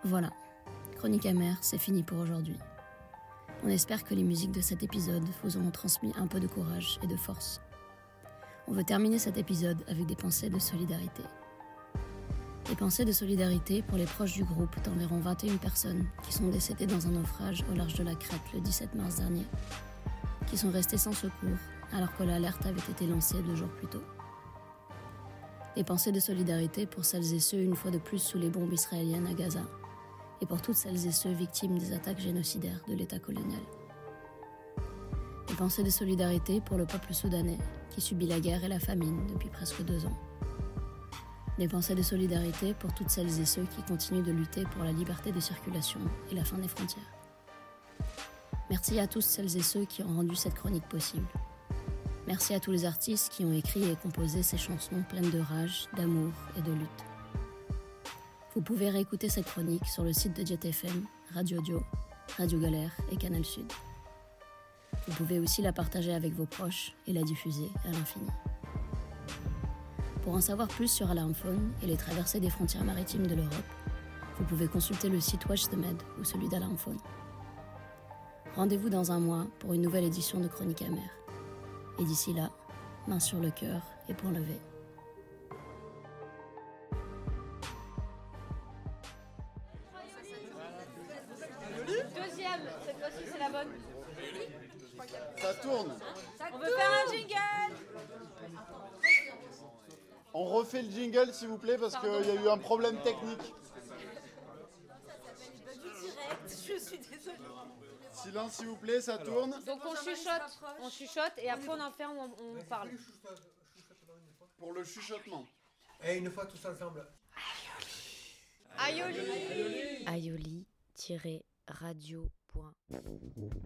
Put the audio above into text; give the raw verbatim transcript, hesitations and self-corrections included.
Voilà, Chronique amère, c'est fini pour aujourd'hui. On espère que les musiques de cet épisode vous auront transmis un peu de courage et de force. On veut terminer cet épisode avec des pensées de solidarité. Des pensées de solidarité pour les proches du groupe d'environ vingt et une personnes qui sont décédées dans un naufrage au large de la Crète le dix-sept mars dernier, qui sont restées sans secours alors que l'alerte avait été lancée deux jours plus tôt. Des pensées de solidarité pour celles et ceux une fois de plus sous les bombes israéliennes à Gaza, et pour toutes celles et ceux victimes des attaques génocidaires de l'État colonial. Des pensées de solidarité pour le peuple soudanais qui subit la guerre et la famine depuis presque deux ans. Des pensées de solidarité pour toutes celles et ceux qui continuent de lutter pour la liberté de circulation et la fin des frontières. Merci à tous celles et ceux qui ont rendu cette chronique possible. Merci à tous les artistes qui ont écrit et composé ces chansons pleines de rage, d'amour et de lutte. Vous pouvez réécouter cette chronique sur le site de Jet F M, Radio Audio, Radio Galère et Canal Sud. Vous pouvez aussi la partager avec vos proches et la diffuser à l'infini. Pour en savoir plus sur Alarm Phone et les traversées des frontières maritimes de l'Europe, vous pouvez consulter le site Watch the Med ou celui d'Alarm Phone. Rendez-vous dans un mois pour une nouvelle édition de Chronique amère. Et d'ici là, main sur le cœur et point levé. Deuxième, cette fois-ci c'est la bonne. Ça tourne. On veut faire un jingle. On refait le jingle s'il vous plaît parce qu'il y a eu un problème technique. Je suis désolée. Silence s'il vous plaît, ça tourne. Donc on chuchote, on chuchote et après on en fait, on, on parle. Pour le chuchotement. Et une fois tous ensemble. Aioli. aioli tiret radio point